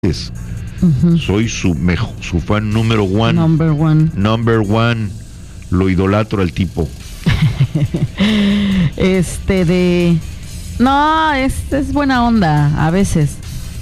Soy su fan número one. Number one. Lo idolatro al tipo. No, es buena onda, a veces.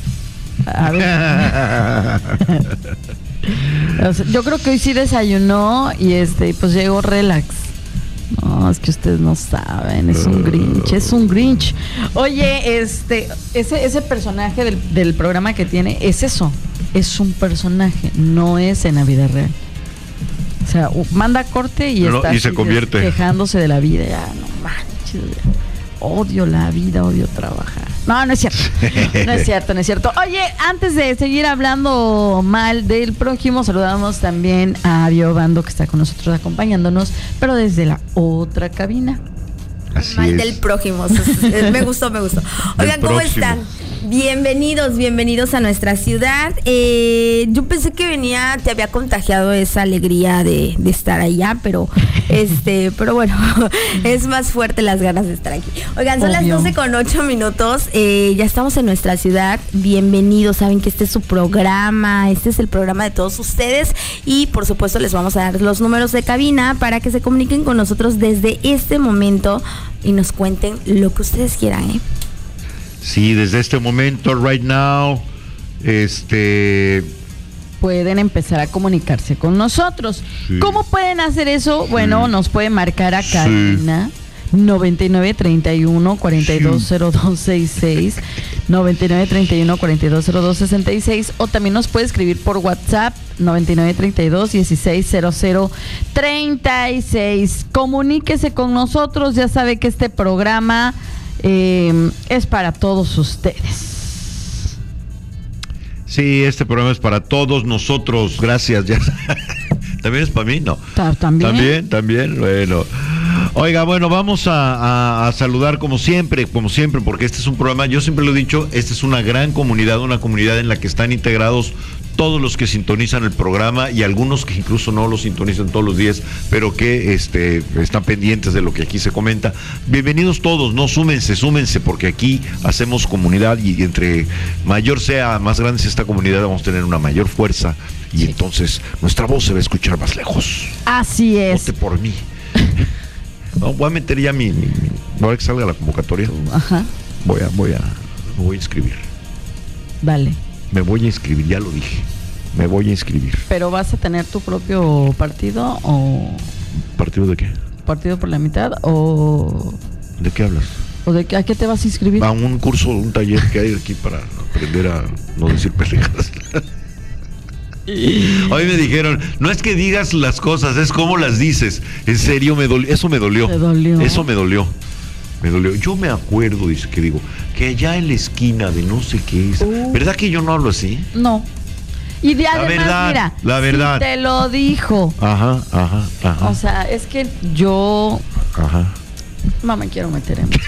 O sea, yo creo que hoy sí desayunó y pues llegó relax. No, es que ustedes no saben, es un Grinch. Oye, ese personaje del programa que tiene es eso, es un personaje, no es en la vida real. O sea, manda corte y está y se convierte quejándose de la vida. Ya, no manches, odio la vida, odio trabajar. No es cierto. No es cierto. Oye, antes de seguir hablando mal del prójimo, saludamos también a Biobando, que está con nosotros acompañándonos, pero desde la otra cabina. Así mal es. Del prójimo. Me gustó. Oigan, ¿cómo están? Bienvenidos a nuestra ciudad. Yo pensé que te había contagiado esa alegría de estar allá, pero bueno, es más fuerte las ganas de estar aquí. Oigan, son Obvio. las 12:08. Ya estamos en nuestra ciudad. Bienvenidos, saben que este es su programa, este es el programa de todos ustedes y por supuesto les vamos a dar los números de cabina para que se comuniquen con nosotros desde este momento y nos cuenten lo que ustedes quieran, Sí, desde este momento, right now, pueden empezar a comunicarse con nosotros. Sí. ¿Cómo pueden hacer eso? Bueno, nos pueden marcar a cabina 9931-420266, 9931-420266, o también nos puede escribir por WhatsApp 9932-160036. Comuníquese con nosotros, ya sabe que este programa es para todos ustedes. Sí, este programa es para todos nosotros, gracias. ¿También es para mí? No. ¿También? Bueno. Oiga, bueno, vamos a saludar como siempre, porque este es un programa, yo siempre lo he dicho, esta es una gran comunidad, una comunidad en la que están integrados todos los que sintonizan el programa y algunos que incluso no lo sintonizan todos los días, pero que están pendientes de lo que aquí se comenta. Bienvenidos todos, no, súmense, porque aquí hacemos comunidad y entre mayor sea, más grande sea esta comunidad, vamos a tener una mayor fuerza y entonces nuestra voz se va a escuchar más lejos. Así es. Vote por mí. No, voy a meter ya ahora que salga la convocatoria. Ajá. Me voy a inscribir. Dale. Me voy a inscribir, ya lo dije. Me voy a inscribir. ¿Pero vas a tener tu propio partido o...? ¿Partido de qué? ¿Partido por la mitad o...? ¿De qué hablas? ¿O de qué, a qué te vas a inscribir? A un curso, un taller que hay aquí para aprender a no decir pendejadas. Hoy me dijeron, no es que digas las cosas, es cómo las dices. En serio, eso me dolió. ¿Te dolió? Eso me dolió. Yo me acuerdo, que allá en la esquina de no sé qué es. ¿Verdad que yo no hablo así? No. Y además, la verdad. Si te lo dijo. Ajá. O sea, es que yo... Ajá. No me quiero meter en...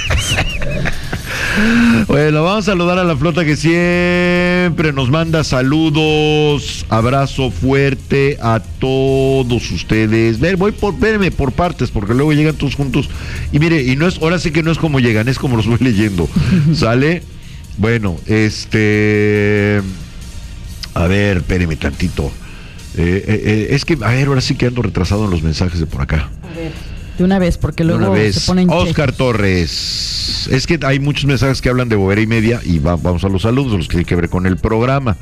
Bueno, vamos a saludar a la flota que siempre nos manda saludos, abrazo fuerte a todos ustedes. Espérenme por partes, porque luego llegan todos juntos. Y mire, ahora sí que no es como llegan, es como los voy leyendo. ¿Sale? Bueno, a ver, espérenme tantito. Es que, a ver, ahora sí que ando retrasado en los mensajes de por acá. A ver. De una vez, porque luego se ponen Oscar Torres. Es que hay muchos mensajes que hablan de Bobera y Media y vamos a los saludos, los que tienen que ver con el programa.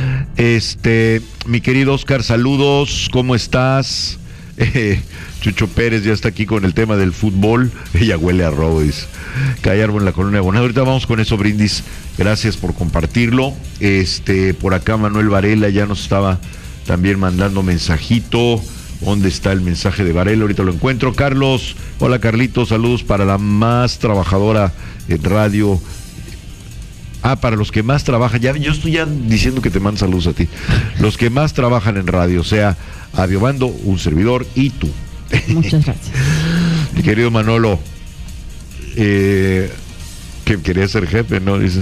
Mi querido Oscar, saludos, ¿cómo estás? Chucho Pérez ya está aquí con el tema del fútbol. Ella huele a robo, dice. Cae árbol en la colonia de Bonado. Ahorita vamos con eso, Brindis. Gracias por compartirlo. Por acá Manuel Varela ya nos estaba también mandando mensajito. ¿Dónde está el mensaje de Varela? Ahorita lo encuentro. Carlos, hola Carlitos, saludos para la más trabajadora en radio. Para los que más trabajan, yo estoy ya diciendo que te mando saludos a ti. Los que más trabajan en radio, o sea, a Biobando, un servidor y tú. Muchas gracias. Mi querido Manolo, que quería ser jefe, ¿no? Dice,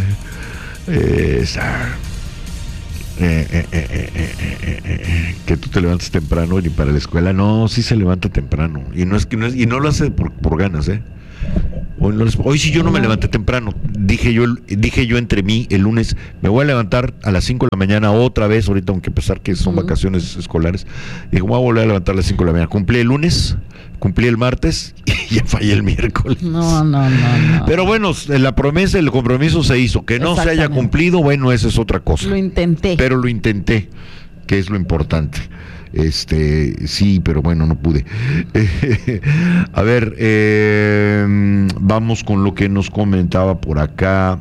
que tú te levantes temprano y para la escuela. No, sí se levanta temprano y no lo hace por ganas, Hoy sí yo no me levanté temprano. Dije yo entre mí el lunes, me voy a levantar a las 5 de la mañana otra vez, ahorita aunque a pesar que son vacaciones escolares. Digo, voy a volver a levantar a las 5 de la mañana. Cumplí el lunes, cumplí el martes y ya fallé el miércoles. No. Pero bueno, la promesa, el compromiso se hizo. Que no se haya cumplido, bueno, esa es otra cosa. Lo intenté. Pero lo intenté, que es lo importante. Sí, pero bueno, no pude. A ver, vamos con lo que nos comentaba por acá.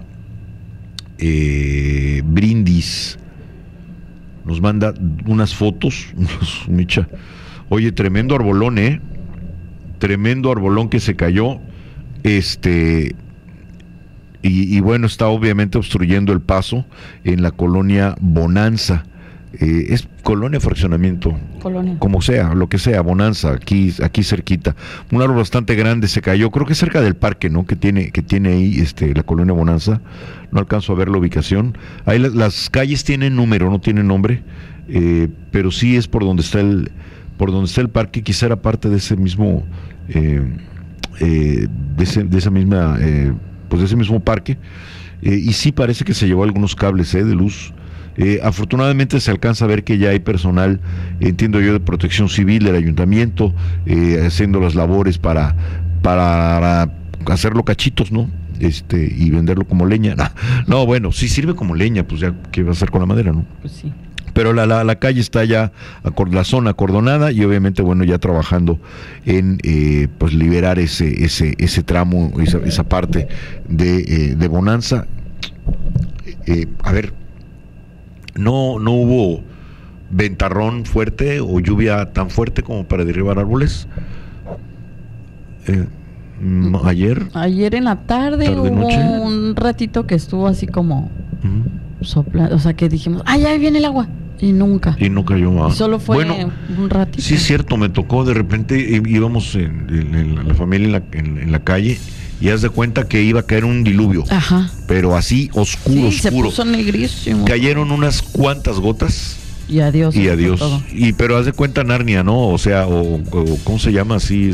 Brindis nos manda unas fotos. Micha. Oye, tremendo arbolón, tremendo arbolón que se cayó. Y bueno, está obviamente obstruyendo el paso en la colonia Bonanza. Es colonia, fraccionamiento, como sea, lo que sea, Bonanza, aquí cerquita. Un árbol bastante grande se cayó, creo que cerca del parque, ¿no? Que tiene ahí la colonia Bonanza. No alcanzo a ver la ubicación. Ahí las calles tienen número, no tienen nombre, pero sí es por donde está el parque. Quizá era parte de ese mismo de esa misma pues de ese mismo parque, y sí parece que se llevó algunos cables de luz. Afortunadamente se alcanza a ver que ya hay personal, entiendo yo, de protección civil del ayuntamiento, haciendo las labores para hacerlo cachitos, ¿no? Y venderlo como leña. No, bueno, si sirve como leña, pues ya, ¿qué va a hacer con la madera, no? Pues sí. Pero la calle está ya, la zona acordonada, y obviamente, bueno, ya trabajando en pues liberar ese tramo, esa parte de Bonanza. A ver, no hubo ventarrón fuerte o lluvia tan fuerte como para derribar árboles. Ayer en la tarde hubo noche, un ratito que estuvo así como soplando, o sea, que dijimos, ¡ay, ahí viene el agua! Y nunca cayó más. Solo fue un ratito. Sí, es cierto, me tocó de repente, íbamos en la familia en la calle, y haz de cuenta que iba a caer un diluvio. Ajá. Pero así, oscuro. Se puso negrísimo. Cayeron unas cuantas gotas. Y adiós. Pero haz de cuenta Narnia, ¿no? O sea, o ¿cómo se llama así?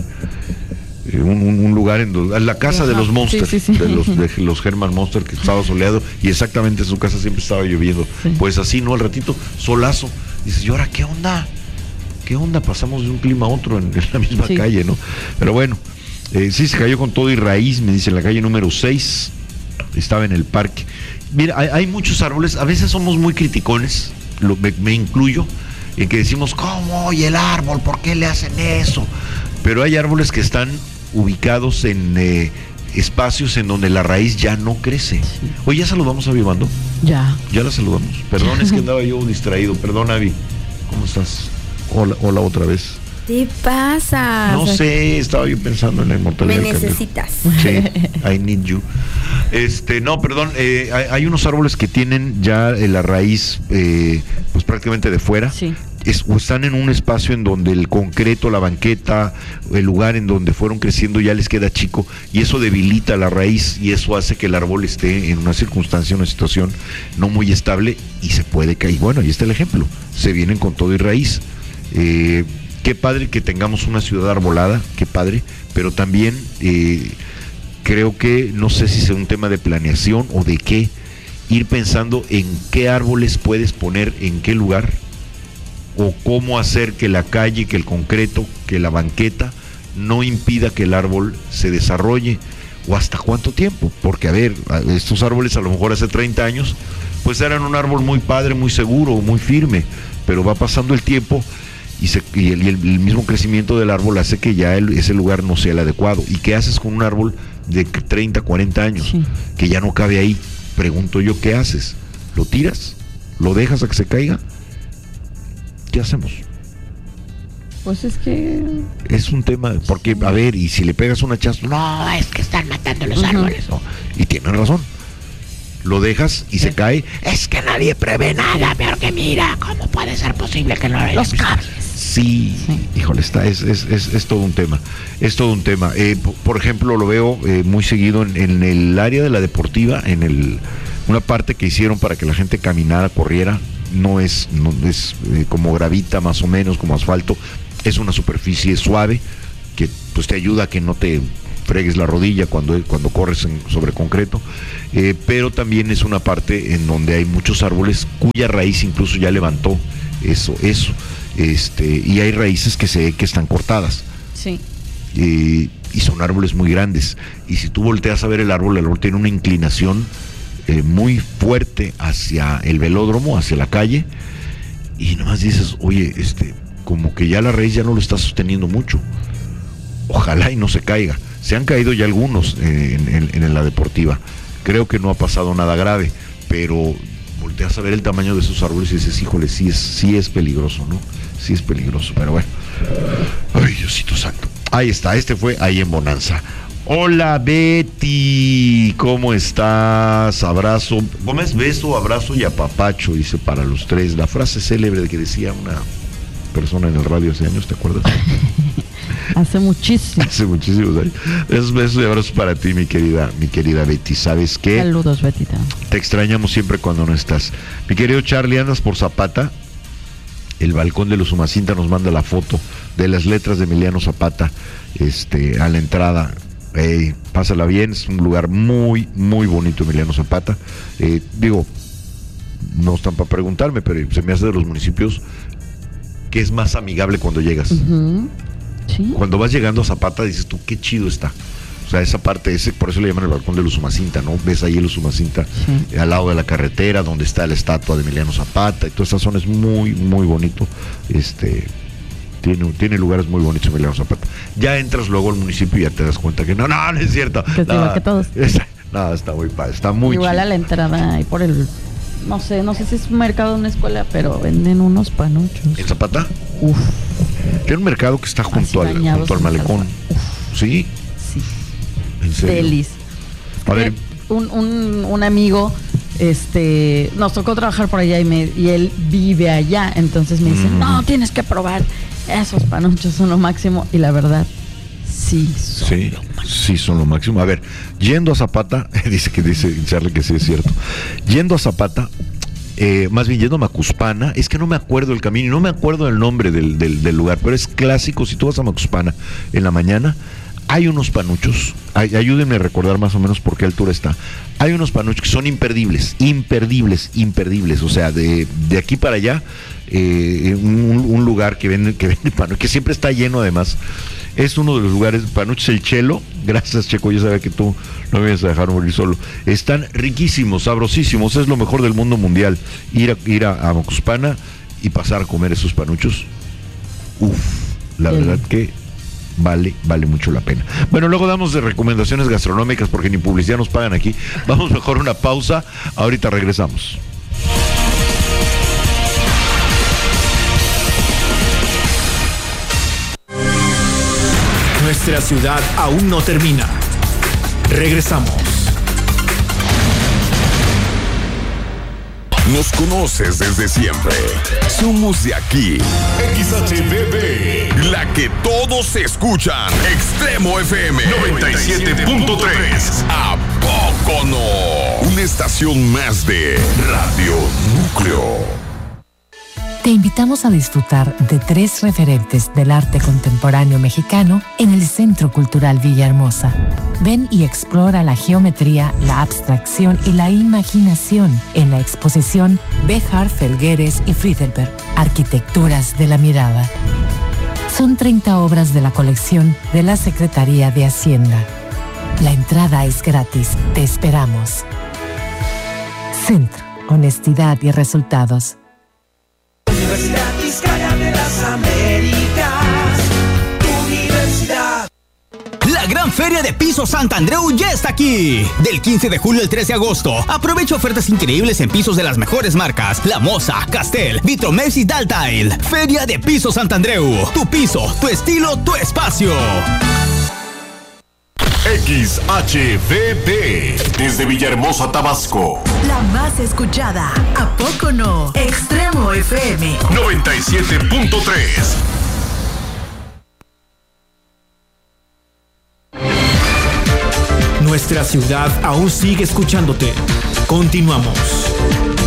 Un lugar en la casa de los Monsters, sí. de los Herman Monster, que estaba soleado, y exactamente en su casa siempre estaba lloviendo. Sí. Pues así, ¿no? Al ratito, solazo. Dices, ¿y ahora qué onda? Pasamos de un clima a otro en la misma calle, ¿no? Pero bueno, sí se cayó con todo y raíz, me dice, en la calle número 6, estaba en el parque. Mira, hay muchos árboles, a veces somos muy criticones, me incluyo, en que decimos, ¿cómo? ¿Y el árbol? ¿Por qué le hacen eso? Pero hay árboles que están ubicados en espacios en donde la raíz ya no crece. Sí. Oye, ¿ya saludamos a Avi Bando? Ya la saludamos. Perdón, es que andaba yo distraído. Perdón, Avi. ¿Cómo estás? Hola otra vez. ¿Qué pasa? No sé, estaba yo pensando en la inmortalidad. Me necesitas. Sí, I need you. No, perdón, hay unos árboles que tienen ya la raíz pues prácticamente de fuera. Sí. O están en un espacio en donde el concreto, la banqueta, el lugar en donde fueron creciendo ya les queda chico, y eso debilita la raíz, y eso hace que el árbol esté en una circunstancia, una situación no muy estable, y se puede caer. Bueno, ahí está el ejemplo, se vienen con todo y raíz. Qué padre que tengamos una ciudad arbolada, qué padre, pero también creo que, no sé si sea un tema de planeación o de qué, ir pensando en qué árboles puedes poner en qué lugar, o cómo hacer que la calle, que el concreto, que la banqueta no impida que el árbol se desarrolle, o hasta cuánto tiempo, porque a ver, estos árboles a lo mejor hace 30 años pues eran un árbol muy padre, muy seguro, muy firme, pero va pasando el tiempo y el mismo crecimiento del árbol hace que ya ese lugar no sea el adecuado. ¿Y qué haces con un árbol de 30, 40 años que ya no cabe ahí? Pregunto yo, ¿qué haces? ¿Lo tiras? ¿Lo dejas a que se caiga? ¿Qué hacemos? Pues es que es un tema, porque a ver, y si le pegas un hachazo, no, es que están matando los árboles, ¿no? Y tienen razón. Lo dejas y se cae, es que nadie prevé nada, pero que mira, ¿cómo puede ser posible que no haya los cables? Sí, híjole, es todo un tema. Es todo un tema. Por ejemplo, lo veo muy seguido en el área de la deportiva, una parte que hicieron para que la gente caminara, corriera. No es como gravita, más o menos, como asfalto. Es una superficie suave que pues te ayuda a que no te fregues la rodilla cuando corres sobre concreto, pero también es una parte en donde hay muchos árboles cuya raíz incluso ya levantó eso, y hay raíces que se ve que están cortadas. Sí. Y son árboles muy grandes, y si tú volteas a ver el árbol tiene una inclinación muy fuerte hacia el velódromo, hacia la calle, y nomás dices, oye, como que ya la raíz ya no lo está sosteniendo mucho. Ojalá y no se caiga. Se han caído ya algunos en la deportiva. Creo que no ha pasado nada grave, pero volteas a ver el tamaño de esos árboles y dices, híjole, sí es peligroso, ¿no? Sí es peligroso, pero bueno. Ay, Diosito santo. Ahí está, fue ahí en Bonanza. Hola Betty, ¿cómo estás? Abrazo, ¿cómo es? Beso, abrazo y apapacho, dice, para los tres. La frase célebre que decía una persona en el radio hace años, ¿te acuerdas? Hace muchísimo. Hace muchísimos años. Esos besos y abrazos para ti, mi querida Betty. ¿Sabes qué? Saludos, Betita. Te extrañamos siempre cuando no estás. Mi querido Charlie, ¿andas por Zapata? El balcón de los Umacinta nos manda la foto de las letras de Emiliano Zapata a la entrada. Pásala bien, es un lugar muy, muy bonito, Emiliano Zapata. Digo, no están para preguntarme, pero se me hace de los municipios que es más amigable cuando llegas. Uh-huh. Sí. Cuando vas llegando a Zapata dices tú, qué chido está. O sea, esa parte, por eso le llaman el balcón de los Umacinta, ¿no? Ves ahí el Umacinta, sí, al lado de la carretera, donde está la estatua de Emiliano Zapata, y toda esa zona es muy, muy bonito. Tiene lugares muy bonitos Emiliano Zapata. Ya entras luego al municipio y ya te das cuenta que no es cierto. Que es igual que todos. Está muy padre, está muy igual chido. A la entrada y por el... No sé si es un mercado o una escuela, pero venden unos panuchos. ¿En Zapata? Uf. Tiene un mercado que está junto al malecón. Uf. ¿Sí? Sí. ¿En serio? Delis. A ver. Un amigo nos tocó trabajar por allá y él vive allá, entonces me dice, no, tienes que probar, esos panuchos son lo máximo, y la verdad, sí son lo máximo. A ver, yendo a Zapata, dice Charlie que sí es cierto, yendo a Zapata, más bien yendo a Macuspana, es que no me acuerdo el camino y no me acuerdo el nombre del lugar, pero es clásico. Si tú vas a Macuspana en la mañana, hay unos panuchos, ayúdenme a recordar más o menos por qué altura está. Hay unos panuchos que son imperdibles, o sea, de aquí para allá, un lugar que vende panuchos, que siempre está lleno además. Es uno de los lugares, panuchos El Chelo. Gracias, Checo, yo sabía que tú no me ibas a dejar morir solo. Están riquísimos, sabrosísimos, es lo mejor del mundo mundial. Ir a Macuspana y pasar a comer esos panuchos. La verdad que vale mucho la pena. Bueno, luego damos de recomendaciones gastronómicas porque ni publicidad nos pagan aquí. Vamos mejor a una pausa, ahorita regresamos. Nuestra ciudad aún no termina. Regresamos. Nos conoces desde siempre. Somos de aquí. XHBB, la que todos escuchan. Extremo FM 97.3. ¿A poco no? Una estación más de Radio Núcleo. Te invitamos a disfrutar de 3 referentes del arte contemporáneo mexicano en el Centro Cultural Villahermosa. Ven y explora la geometría, la abstracción y la imaginación en la exposición Béjar, Felgueres y Friedelberg, Arquitecturas de la Mirada. Son 30 obras de la colección de la Secretaría de Hacienda. La entrada es gratis. Te esperamos. Centro, honestidad y resultados. Universidad Vizcaya de las Américas, Universidad. La gran feria de pisos Santandreu ya está aquí. Del 15 de julio al 3 de agosto. Aprovecha ofertas increíbles en pisos de las mejores marcas: La Moza, Castel, Vitromex y Daltile. Feria de pisos Santandreu. Tu piso, tu estilo, tu espacio. XHBB, desde Villahermosa, Tabasco. La más escuchada, ¿a poco no? Extremo FM 97.3. Nuestra ciudad aún sigue escuchándote. Continuamos.